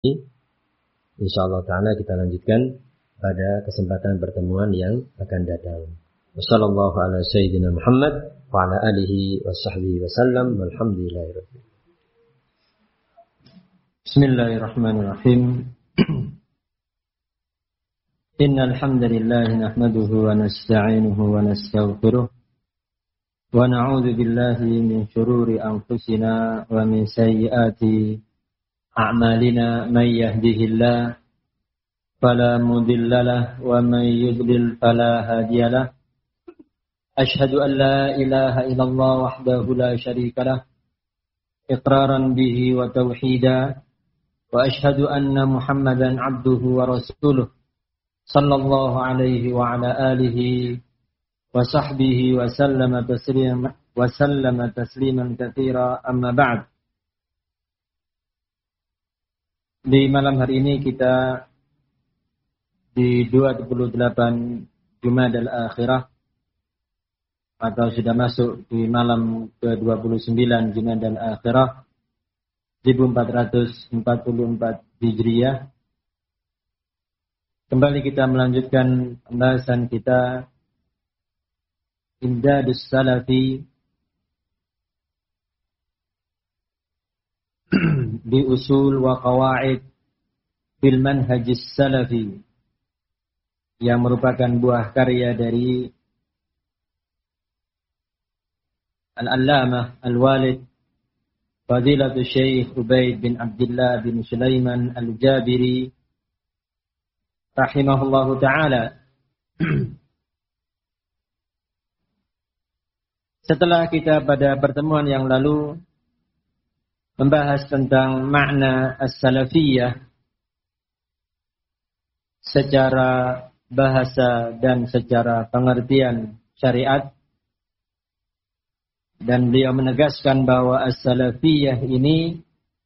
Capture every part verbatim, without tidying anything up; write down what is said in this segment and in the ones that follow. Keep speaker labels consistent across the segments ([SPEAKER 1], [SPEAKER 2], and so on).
[SPEAKER 1] Insyaallah ta'ala kita lanjutkan pada kesempatan pertemuan yang akan datang. Wassallallahu ala sayyidina Muhammad wa ala alihi wa sahbihi wa sallam walhamdulillahi rabbil alamin. Bismillahirrahmanirrahim. Innal hamdalillah nahmaduhu wa nasta'inuhu wa nastaghfiruh wa na'udzu billahi min shururi anfusina wa min sayyiati a'malina may yahdihillahu fala mudilla lahu wa may yudlil fala hadiya lahu. Ashhadu an la ilaha illallah wahdahu la syarika lahu iqraran bihi wa tauhida wa ashhadu anna Muhammadan abduhu wa rasuluh sallallahu alaihi wa ala alihi wa sahbihi wa sallama tasliman wa sallama tasliman katsira amma ba'd. Di malam hari ini kita di dua puluh delapan Jumadal Akhirah atau sudah masuk di malam ke dua puluh sembilan Jumadal Akhirah seribu empat ratus empat puluh empat Hijriah. Kembali kita melanjutkan pembahasan kita Imdadus Salafi bi usul wa qawaid bil manhajis salafi, yang merupakan buah karya dari Al-Allamah Al-Walid Fadilatul Syekh Ubaid bin Abdullah bin Sulaiman Al-Jabiri rahimahullahu ta'ala. Setelah kita pada pertemuan yang lalu membahas tentang makna as-salafiyah secara bahasa dan secara pengertian syariat, dan beliau menegaskan bahwa as-salafiyah ini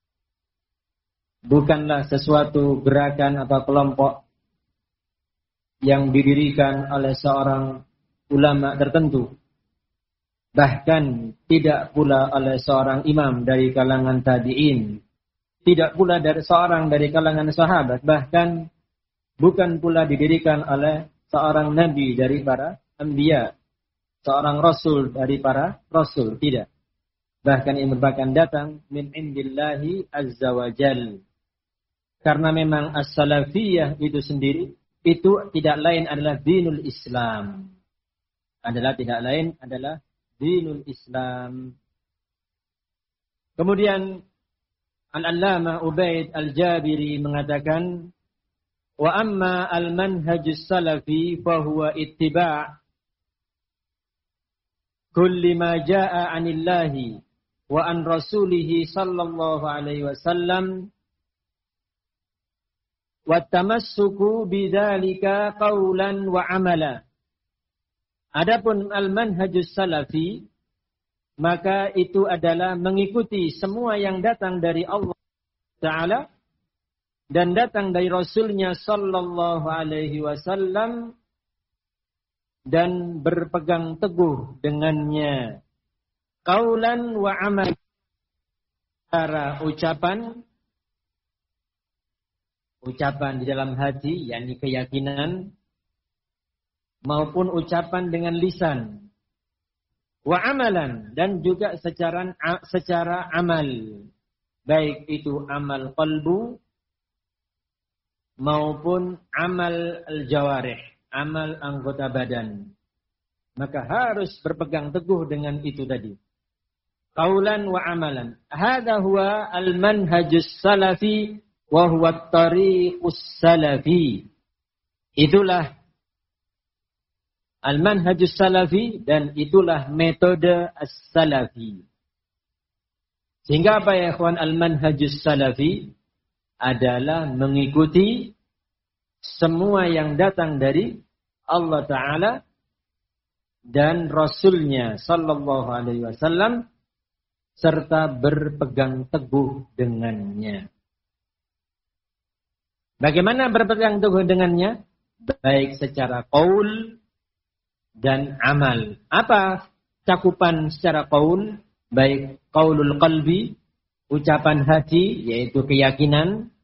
[SPEAKER 1] bukanlah sesuatu gerakan atau kelompok yang didirikan oleh seorang ulama tertentu, bahkan tidak pula oleh seorang imam dari kalangan tabi'in, tidak pula dari seorang dari kalangan sahabat, bahkan bukan pula didirikan oleh seorang nabi dari para anbiya, seorang rasul dari para rasul, tidak. Bahkan ini merupakan datang min indillahi azza wa jal. Karena memang as-salafiyah itu sendiri itu tidak lain adalah dinul Islam. Adalah tidak lain adalah dinul Islam. Kemudian Al-Allamah Ubaid Al-Jabiri mengatakan, wa amma al-manhajus salafi fahuwa ittiba' kulli ma jaa'a 'anillahi wa an rasulihi sallallahu alaihi wasallam wa tamassuku bidzalika qaulan wa amala. Adapun al-manhajus salafi, maka itu adalah mengikuti semua yang datang dari Allah Ta'ala dan datang dari Rasulnya sallallahu alaihi wasallam, dan berpegang teguh dengannya. Qaulan wa amal, secara ucapan, ucapan di dalam hati, yakni keyakinan, maupun ucapan dengan lisan. Wa amalan, dan juga secara secara amal, baik itu amal qalbu maupun amal al-jawarih, amal anggota badan. Maka harus berpegang teguh dengan itu tadi. Qaulan wa amalan. Hadza huwa al-manhajus salafi wa huwa at-tariqus salafi. Itulah al-manhajus salafi dan itulah metode as-salafi. Sehingga apa ya ikhwan, al-manhajus salafi adalah mengikuti semua yang datang dari Allah Ta'ala dan Rasulnya sallallahu alaihi wasallam, serta berpegang teguh dengannya. Bagaimana berpegang teguh dengannya? Baik secara qaul dan amal. Apa cakupan secara qaul? Baik qaulul qalbi, ucapan hati, yaitu keyakinan,